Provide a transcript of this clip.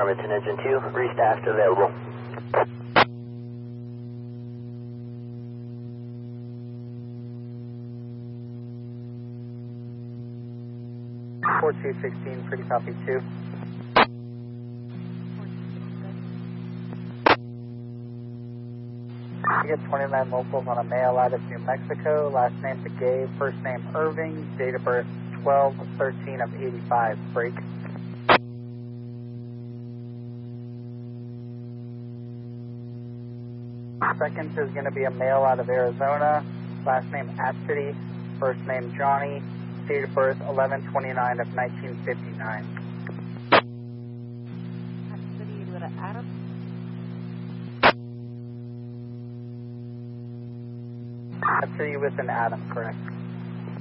Farmington Engine 2, restaffed available. Port 216, pretty copy 2. You get 29 locals on a male out of New Mexico, last name Begay, first name Irving, date of birth 12/13 of 85, break. Second is going to be a male out of Arizona, last name Atchity, first name Johnny, date of birth 11/29 of 1959. Atchity with an Adam. Atchity with an Adam, correct.